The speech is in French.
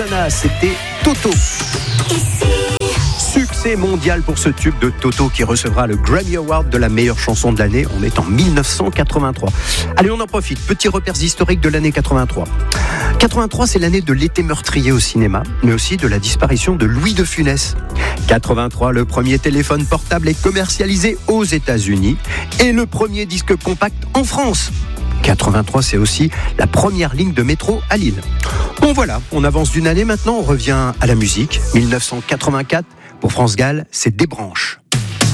Rosanna, c'était Toto. Succès mondial pour ce tube de Toto qui recevra le Grammy Award de la meilleure chanson de l'année. On est en 1983. Allez, on en profite. Petits repères historiques de l'année 83. 83, c'est l'année de L'été meurtrier au cinéma, mais aussi de la disparition de Louis de Funès. 83, le premier téléphone portable est commercialisé aux États-Unis et le premier disque compact en France. 83, c'est aussi la première ligne de métro à Lille. Bon voilà, on avance d'une année maintenant, on revient à la musique. 1984, pour France Gall, c'est Des branches.